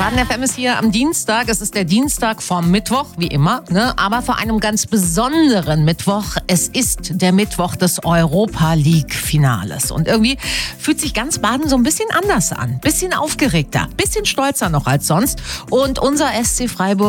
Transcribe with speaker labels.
Speaker 1: Baden FM ist hier am Dienstag. Es ist der Dienstag vorm Mittwoch, wie immer, ne? Aber vor einem ganz besonderen Mittwoch. Es ist der Mittwoch des Europa-League-Finales. Und irgendwie fühlt sich ganz Baden so ein bisschen anders an. Bisschen aufgeregter, bisschen stolzer noch als sonst. Und unser SC Freiburg